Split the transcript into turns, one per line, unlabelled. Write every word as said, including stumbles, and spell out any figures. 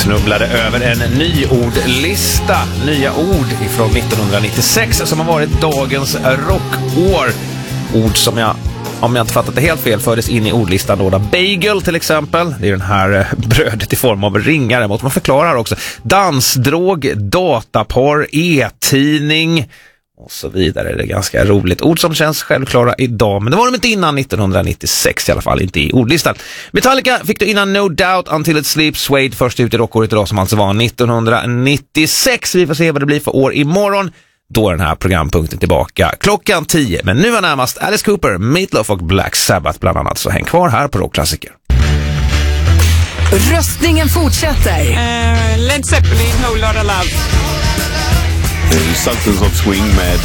snubblade över en nyordlista. Nya ord ifrån nittonhundranittiosex som har varit dagens rockår. Ord som jag, om jag inte fattat det helt fel, fördes in i ordlistan då. Bagel till exempel, det är den här brödet i form av ringare, måste man förklara också. Dansdrog, dataporr, e-tidning och så vidare. Det är ganska roligt. Ord som känns självklara idag, men det var de inte innan nittonhundranittiosex i alla fall, inte i ordlistan. Metallica fick du innan No Doubt, Until It Sleeps, Suede först ut i rockåret idag som alltså var nittonhundranittiosex. Vi får se vad det blir för år imorgon. Då är den här programpunkten tillbaka klockan tio. Men nu är närmast Alice Cooper, Meatloaf och Black Sabbath bland annat. Så häng kvar här på Rockklassiker.
Röstningen fortsätter.
Uh, Led Zeppelin, Whole Lotta Love.
Sultans of Swing med